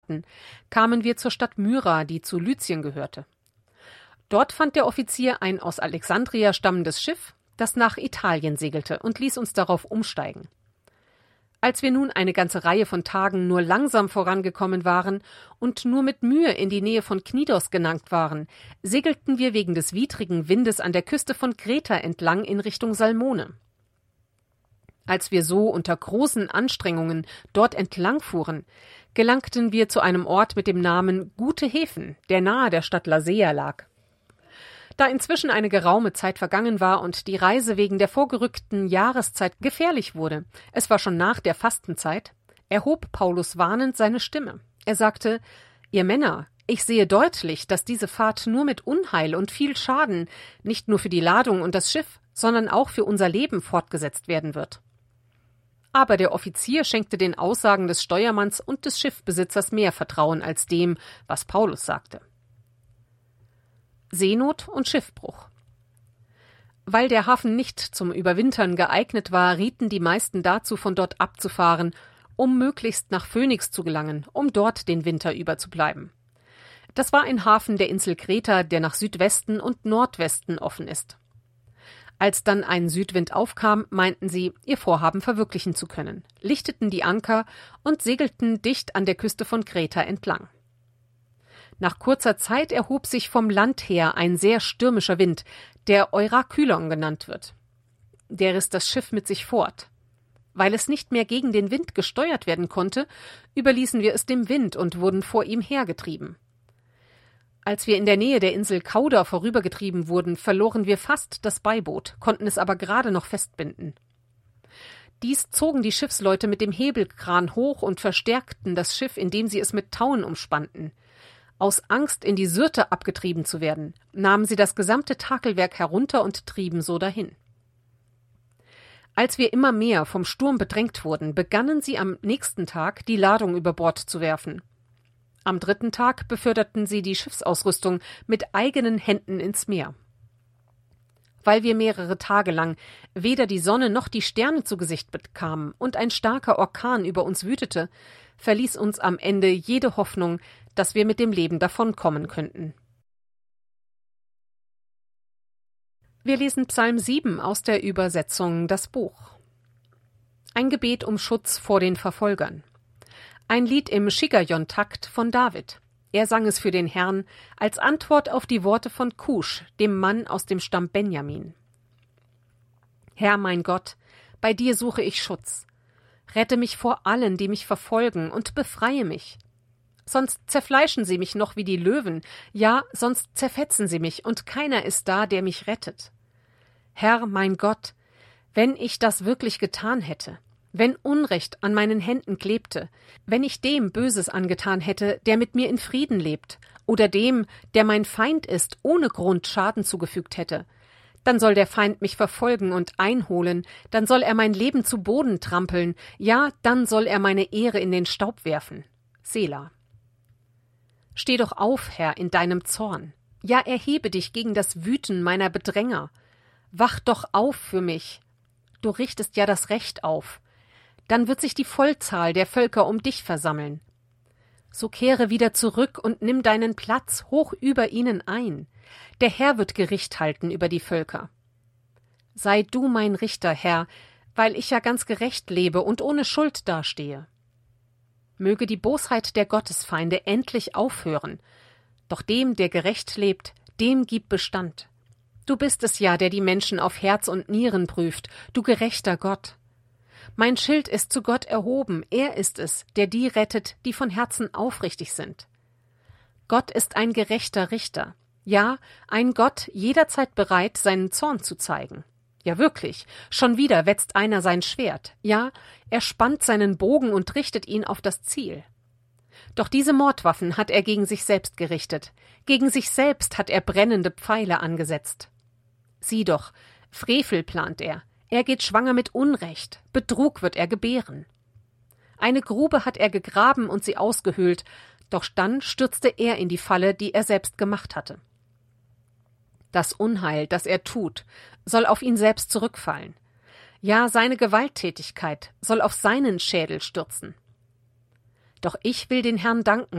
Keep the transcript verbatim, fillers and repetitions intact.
hatten, kamen wir zur Stadt Myra, die zu Lyzien gehörte. Dort fand der Offizier ein aus Alexandria stammendes Schiff, das nach Italien segelte, und ließ uns darauf umsteigen. Als wir nun eine ganze Reihe von Tagen nur langsam vorangekommen waren und nur mit Mühe in die Nähe von Knidos gelangt waren, segelten wir wegen des widrigen Windes an der Küste von Kreta entlang in Richtung Salmone. Als wir so unter großen Anstrengungen dort entlang fuhren, gelangten wir zu einem Ort mit dem Namen Gute Häfen, der nahe der Stadt Lasea lag. Da inzwischen eine geraume Zeit vergangen war und die Reise wegen der vorgerückten Jahreszeit gefährlich wurde, es war schon nach der Fastenzeit, erhob Paulus warnend seine Stimme. Er sagte: »Ihr Männer, ich sehe deutlich, dass diese Fahrt nur mit Unheil und viel Schaden, nicht nur für die Ladung und das Schiff, sondern auch für unser Leben fortgesetzt werden wird.« Aber der Offizier schenkte den Aussagen des Steuermanns und des Schiffbesitzers mehr Vertrauen als dem, was Paulus sagte. Seenot und Schiffbruch. Weil der Hafen nicht zum Überwintern geeignet war, rieten die meisten dazu, von dort abzufahren, um möglichst nach Phönix zu gelangen, um dort den Winter über zu bleiben. Das war ein Hafen der Insel Kreta, der nach Südwesten und Nordwesten offen ist. Als dann ein Südwind aufkam, meinten sie, ihr Vorhaben verwirklichen zu können, lichteten die Anker und segelten dicht an der Küste von Kreta entlang. Nach kurzer Zeit erhob sich vom Land her ein sehr stürmischer Wind, der Eurakylon genannt wird. Der riss das Schiff mit sich fort. Weil es nicht mehr gegen den Wind gesteuert werden konnte, überließen wir es dem Wind und wurden vor ihm hergetrieben. Als wir in der Nähe der Insel Kauda vorübergetrieben wurden, verloren wir fast das Beiboot, konnten es aber gerade noch festbinden. Dies zogen die Schiffsleute mit dem Hebelkran hoch und verstärkten das Schiff, indem sie es mit Tauen umspannten. Aus Angst, in die Syrte abgetrieben zu werden, nahmen sie das gesamte Takelwerk herunter und trieben so dahin. Als wir immer mehr vom Sturm bedrängt wurden, begannen sie am nächsten Tag, die Ladung über Bord zu werfen. Am dritten Tag beförderten sie die Schiffsausrüstung mit eigenen Händen ins Meer. Weil wir mehrere Tage lang weder die Sonne noch die Sterne zu Gesicht bekamen und ein starker Orkan über uns wütete, verließ uns am Ende jede Hoffnung, dass wir mit dem Leben davonkommen könnten. Wir lesen Psalm sieben aus der Übersetzung Das Buch. Ein Gebet um Schutz vor den Verfolgern. Ein Lied im Shiggaion-Takt von David. Er sang es für den Herrn als Antwort auf die Worte von Kusch, dem Mann aus dem Stamm Benjamin. Herr mein Gott, bei dir suche ich Schutz. Rette mich vor allen, die mich verfolgen, und befreie mich. Sonst zerfleischen sie mich noch wie die Löwen, ja, sonst zerfetzen sie mich, und keiner ist da, der mich rettet. Herr, mein Gott, wenn ich das wirklich getan hätte, wenn Unrecht an meinen Händen klebte, wenn ich dem Böses angetan hätte, der mit mir in Frieden lebt, oder dem, der mein Feind ist, ohne Grund Schaden zugefügt hätte, dann soll der Feind mich verfolgen und einholen, dann soll er mein Leben zu Boden trampeln, ja, dann soll er meine Ehre in den Staub werfen. Selah. Steh doch auf, Herr, in deinem Zorn. Ja, erhebe dich gegen das Wüten meiner Bedränger. Wach doch auf für mich. Du richtest ja das Recht auf. Dann wird sich die Vollzahl der Völker um dich versammeln. So kehre wieder zurück und nimm deinen Platz hoch über ihnen ein. Der Herr wird Gericht halten über die Völker. Sei du mein Richter, Herr, weil ich ja ganz gerecht lebe und ohne Schuld dastehe. Möge die Bosheit der Gottesfeinde endlich aufhören. Doch dem, der gerecht lebt, dem gib Bestand. Du bist es ja, der die Menschen auf Herz und Nieren prüft, du gerechter Gott. Mein Schild ist zu Gott erhoben, er ist es, der die rettet, die von Herzen aufrichtig sind. Gott ist ein gerechter Richter, ja, ein Gott jederzeit bereit, seinen Zorn zu zeigen. Ja wirklich, schon wieder wetzt einer sein Schwert, ja, er spannt seinen Bogen und richtet ihn auf das Ziel. Doch diese Mordwaffen hat er gegen sich selbst gerichtet, gegen sich selbst hat er brennende Pfeile angesetzt. Sieh doch, Frevel plant er, er geht schwanger mit Unrecht, Betrug wird er gebären. Eine Grube hat er gegraben und sie ausgehöhlt, doch dann stürzte er in die Falle, die er selbst gemacht hatte. Das Unheil, das er tut, soll auf ihn selbst zurückfallen. Ja, seine Gewalttätigkeit soll auf seinen Schädel stürzen. Doch ich will den Herrn danken,